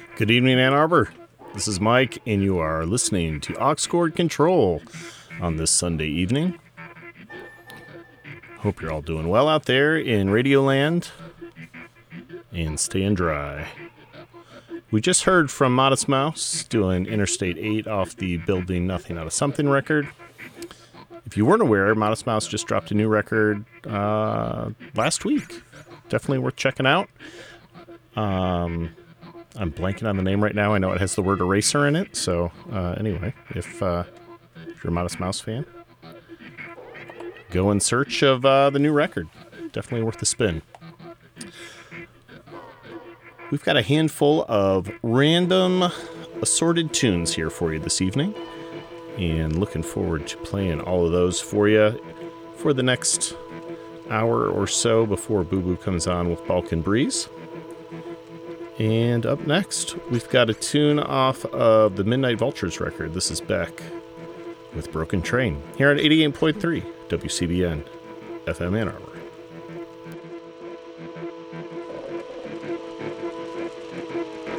Good evening, Ann Arbor. This is Mike, and you are listening to Aux Cord Control on this Sunday evening. Hope you're all doing well out there in Radioland and staying dry. We just heard from Modest Mouse doing Interstate 8 off the Building Nothing Out of Something record. If you weren't aware, Modest Mouse just dropped a new record last week. Definitely worth checking out. I'm blanking on the name right now. I know it has the word eraser in it. So anyway, if you're a Modest Mouse fan, go in search of the new record. Definitely worth the spin. We've got a handful of random assorted tunes here for you this evening. And looking forward to playing all of those for you for the next hour or so before Boo Boo comes on with Balkan Breeze. And up next, we've got a tune off of the Midnight Vultures record. This is Beck with Broken Train here at 88.3 WCBN FM Ann Arbor.